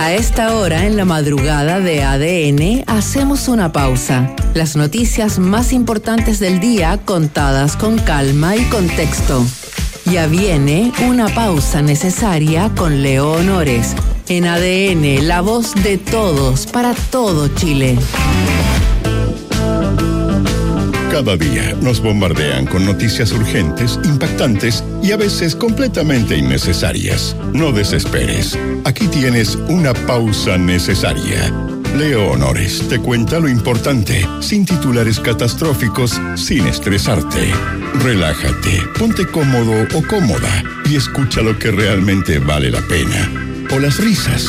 A esta hora, en la madrugada de ADN, hacemos una pausa. Las noticias más importantes del día contadas con calma y contexto. Ya viene una pausa necesaria con Leo Honores. En ADN, la voz de todos para todo Chile. Cada día nos bombardean con noticias urgentes, impactantes y a veces completamente innecesarias. No desesperes. Aquí tienes una pausa necesaria. Leo Honores te cuenta lo importante, sin titulares catastróficos, sin estresarte. Relájate, ponte cómodo o cómoda y escucha lo que realmente vale la pena. O las risas.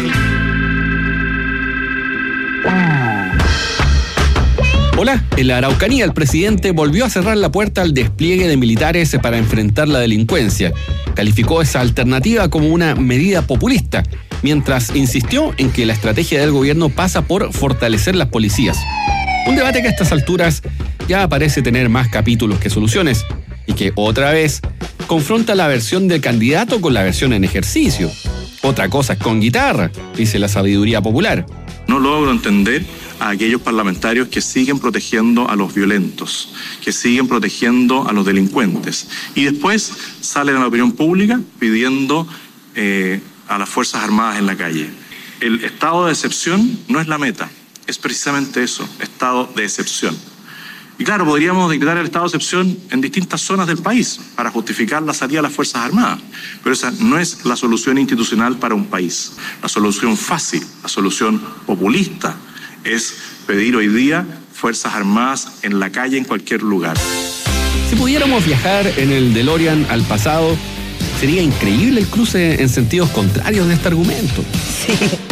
Hola, en la Araucanía el presidente volvió a cerrar la puerta al despliegue de militares para enfrentar la delincuencia. Calificó esa alternativa como una medida populista, mientras insistió en que la estrategia del gobierno pasa por fortalecer las policías. Un debate que a estas alturas ya parece tener más capítulos que soluciones y que otra vez confronta la versión del candidato con la versión en ejercicio. Otra cosa es con guitarra, dice la sabiduría popular. No logro entender a aquellos parlamentarios que siguen protegiendo a los violentos, que siguen protegiendo a los delincuentes. Y después salen a la opinión pública pidiendo a las Fuerzas Armadas en la calle. El estado de excepción no es la meta, es precisamente eso, estado de excepción. Y claro, podríamos decretar el estado de excepción en distintas zonas del país para justificar la salida de las Fuerzas Armadas, pero esa no es la solución institucional para un país. La solución fácil, la solución populista, es pedir hoy día Fuerzas Armadas en la calle, en cualquier lugar. Si pudiéramos viajar en el DeLorean al pasado, sería increíble el cruce en sentidos contrarios de este argumento. Sí.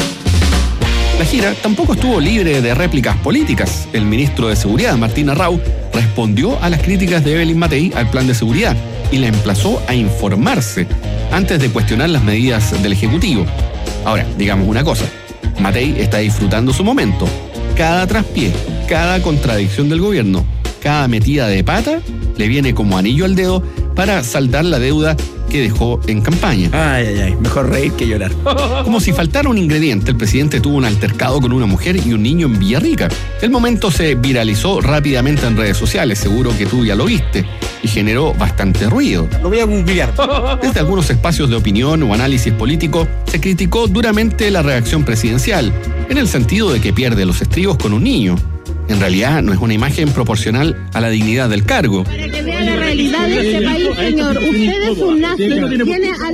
La gira tampoco estuvo libre de réplicas políticas. El ministro de Seguridad, Martín Arrau, respondió a las críticas de Evelyn Matei al plan de seguridad y la emplazó a informarse antes de cuestionar las medidas del Ejecutivo. Ahora, digamos una cosa, Matei está disfrutando su momento. Cada traspié, cada contradicción del gobierno, cada metida de pata le viene como anillo al dedo para saldar la deuda que dejó en campaña. Mejor reír que llorar. Como si faltara un ingrediente, el presidente tuvo un altercado con una mujer y un niño en Villarrica. El momento se viralizó rápidamente en redes sociales, seguro que tú ya lo viste, y generó bastante ruido. Lo voy a googlear. Desde algunos espacios de opinión o análisis político, se criticó duramente la reacción presidencial, en el sentido de que pierde los estribos con un niño. En realidad no es una imagen proporcional a la dignidad del cargo. Para que vea la realidad de este país, señor. Usted es un nazi, tiene a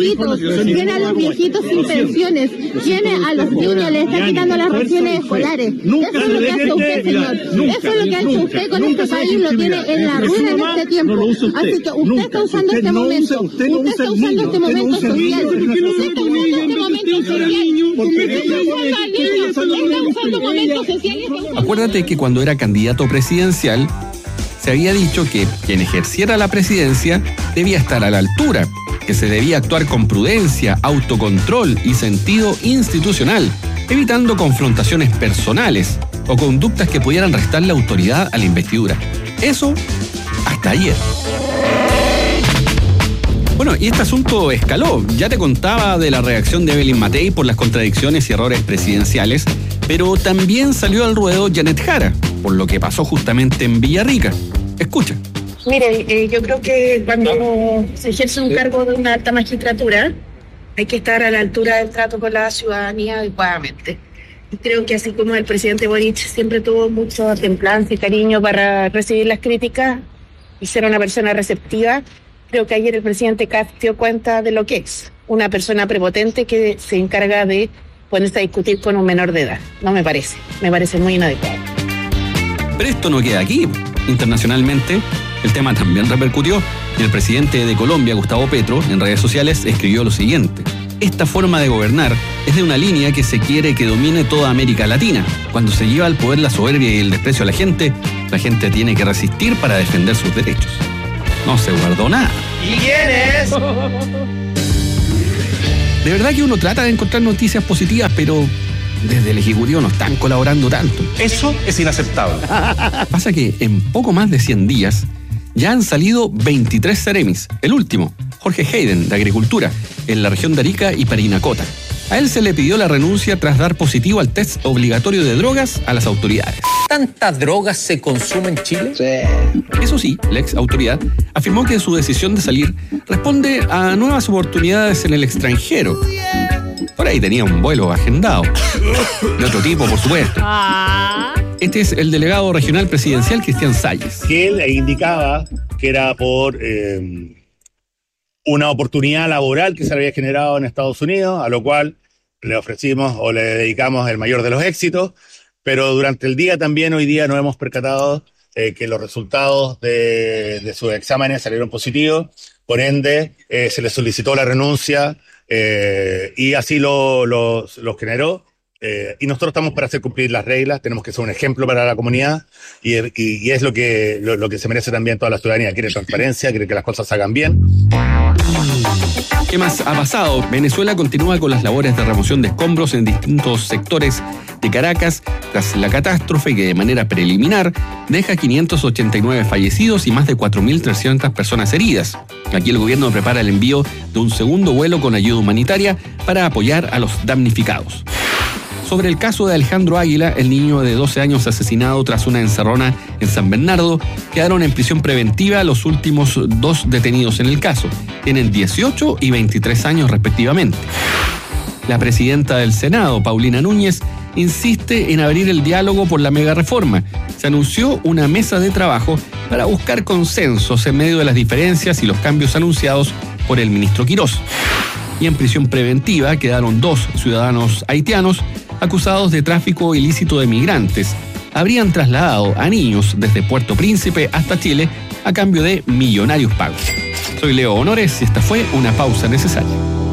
los viejitos sin pensiones, tiene a los niños, le está quitando las raciones escolares. Eso es lo que hace usted, señor. Eso es lo que ha hecho usted con este país, lo tiene en la ruina en este tiempo. Así que usted está usando este momento, usted está usando este momento social, usted está usando este momento social, Acuérdate que cuando era candidato presidencial se había dicho que quien ejerciera la presidencia debía estar a la altura, que se debía actuar con prudencia, autocontrol y sentido institucional, evitando confrontaciones personales o conductas que pudieran restarle autoridad a la investidura. Eso hasta ayer. Bueno, y este asunto escaló. Ya te contaba de la reacción de Evelyn Matei por las contradicciones y errores presidenciales, pero también salió al ruedo Janet Jara, por lo que pasó justamente en Villarrica. Escucha. Mire, yo creo que cuando se ejerce un cargo de una alta magistratura, hay que estar a la altura del trato con la ciudadanía adecuadamente. Y creo que así como el presidente Boric siempre tuvo mucha templanza y cariño para recibir las críticas y ser una persona receptiva, creo que ayer el presidente Kast dio cuenta de lo que es una persona prepotente que se encarga de ponerse a discutir con un menor de edad. No me parece muy inadecuado. Pero esto no queda aquí. Internacionalmente, el tema también repercutió y el presidente de Colombia, Gustavo Petro, en redes sociales escribió lo siguiente: esta forma de gobernar es de una línea que se quiere que domine toda América Latina. Cuando se lleva al poder la soberbia y el desprecio a la gente tiene que resistir para defender sus derechos. No se guardó nada. ¿Y quién es? De verdad que uno trata de encontrar noticias positivas, pero desde el Ejecutivo no están colaborando tanto. Eso es inaceptable. Pasa que en poco más de 100 días ya han salido 23 seremis. El último, Jorge Hayden, de Agricultura, en la región de Arica y Parinacota. A él se le pidió la renuncia tras dar positivo al test obligatorio de drogas a las autoridades. ¿Tanta droga se consume en Chile? Sí. Eso sí, la ex autoridad afirmó que su decisión de salir responde a nuevas oportunidades en el extranjero. Por ahí tenía un vuelo agendado. De otro tipo, por supuesto. Este es el delegado regional presidencial Cristian Salles. Que él indicaba que era por una oportunidad laboral que se había generado en Estados Unidos, a lo cual le ofrecimos o le dedicamos el mayor de los éxitos, pero durante el día también, hoy día, nos hemos percatado que los resultados de sus exámenes salieron positivos, por ende se le solicitó la renuncia y así lo generó. Y nosotros estamos para hacer cumplir las reglas, tenemos que ser un ejemplo para la comunidad y es lo que se merece también toda la ciudadanía. Quiere transparencia, quiere que las cosas se hagan bien. ¿Qué más ha pasado? Venezuela continúa con las labores de remoción de escombros en distintos sectores de Caracas tras la catástrofe que de manera preliminar deja 589 fallecidos y más de 4.300 personas heridas. Aquí el gobierno prepara el envío de un segundo vuelo con ayuda humanitaria para apoyar a los damnificados. Sobre el caso de Alejandro Águila, el niño de 12 años asesinado tras una encerrona en San Bernardo, quedaron en prisión preventiva los últimos 2 detenidos en el caso. Tienen 18 y 23 años respectivamente. La presidenta del Senado, Paulina Núñez, insiste en abrir el diálogo por la megareforma. Se anunció una mesa de trabajo para buscar consensos en medio de las diferencias y los cambios anunciados por el ministro Quirós. Y en prisión preventiva quedaron 2 ciudadanos haitianos acusados de tráfico ilícito de migrantes. Habrían trasladado a niños desde Puerto Príncipe hasta Chile a cambio de millonarios pagos. Soy Leo Honores y esta fue una pausa necesaria.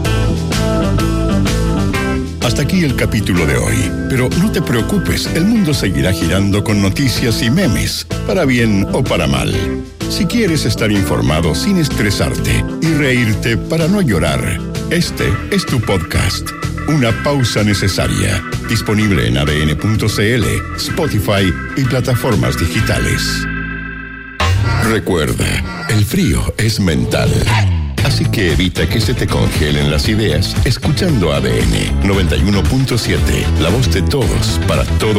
Hasta aquí el capítulo de hoy, pero no te preocupes, el mundo seguirá girando con noticias y memes, para bien o para mal. Si quieres estar informado sin estresarte y reírte para no llorar, este es tu podcast. Una pausa necesaria. Disponible en adn.cl, Spotify y plataformas digitales. Recuerda, el frío es mental. Así que evita que se te congelen las ideas escuchando ADN 91.7, la voz de todos para todo.